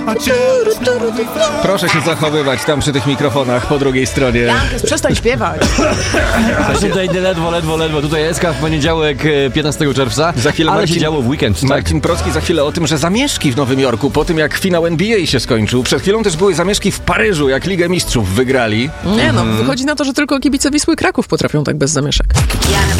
Proszę się zachowywać tam przy tych mikrofonach po drugiej stronie. Jankes, przestań śpiewać. Tutaj ledwo. Tutaj SK w poniedziałek 15 czerwca, Za chwilę ale się działo w weekend. Tak? Marcin Procki za chwilę o tym, że zamieszki w Nowym Jorku po tym, jak finał NBA się skończył. Przed chwilą też były zamieszki w Paryżu, jak Ligę Mistrzów wygrali. Nie no, wychodzi na to, że tylko kibice Wisły Kraków potrafią tak bez zamieszek.